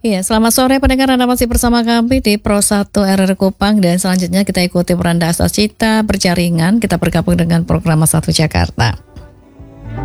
Iya, selamat sore pendengar, Anda masih bersama kami di Pro 1 RR Kupang dan selanjutnya kita ikuti Peranda Asas Cita berjaringan, kita bergabung dengan program 1 Jakarta.